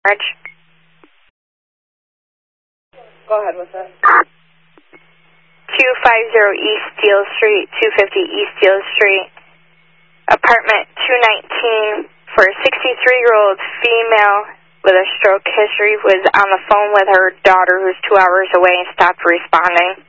March. Go ahead, what's that? 250 East Steel Street, 250 East Steel Street, apartment 219 for a 63-year-old female with a stroke history, was on the phone with her daughter who's 2 hours away and stopped responding.